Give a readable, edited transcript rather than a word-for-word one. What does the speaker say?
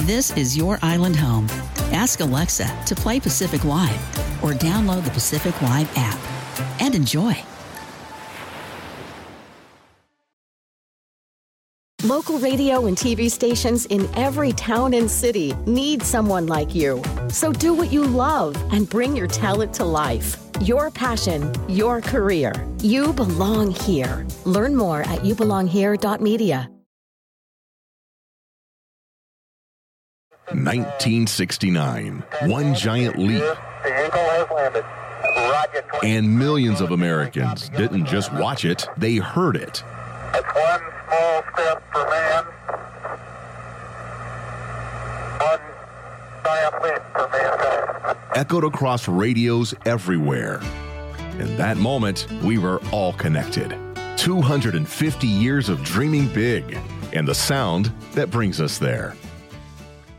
This is your island home. Ask Alexa to play Pacific Live or download the Pacific Live app and enjoy. Local radio and TV stations in every town and city need someone like you. So do what you love and bring your talent to life. Your passion, your career. You belong here. Learn more at youbelonghere.media. 1969, one giant leap. And millions of Americans didn't just watch it, they heard it. That's one small step for man, one giant leap for mankind. Echoed across radios everywhere. In that moment, we were all connected. 250 years of dreaming big, and the sound that brings us there.